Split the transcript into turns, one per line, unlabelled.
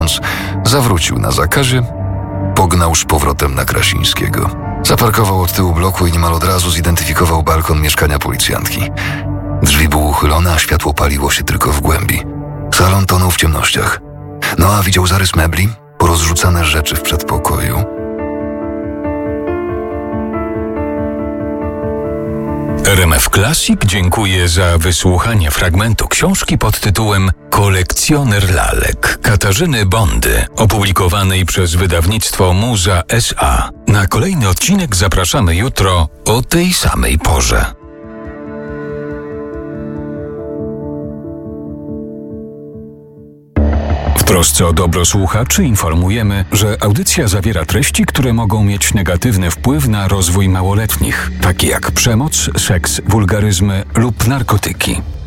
zawrócił na zakazie, pognał z powrotem na Krasińskiego. Zaparkował od tyłu bloku i niemal od razu zidentyfikował balkon mieszkania policjantki. Drzwi były uchylone, a światło paliło się tylko w głębi. Salon tonął w ciemnościach. Noa widział zarys mebli, porozrzucane rzeczy w przedpokoju.
RMF Classic dziękuję za wysłuchanie fragmentu książki pod tytułem Kolekcjoner lalek Katarzyny Bondy, opublikowanej przez wydawnictwo Muza S.A. Na kolejny odcinek zapraszamy jutro o tej samej porze. W trosce o dobro słuchaczy informujemy, że audycja zawiera treści, które mogą mieć negatywny wpływ na rozwój małoletnich, takie jak przemoc, seks, wulgaryzmy lub narkotyki.